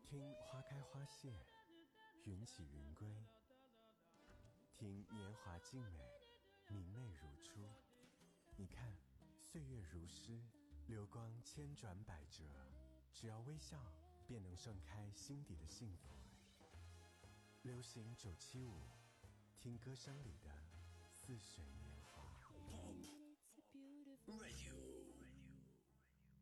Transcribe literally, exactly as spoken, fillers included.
听花开花谢，云起云归，听年华静美，明媚如初。你看，岁月如诗，流光千转百折，只要微笑，便能盛开心底的幸福。流行九七五，听歌声里的似水年华。 Radio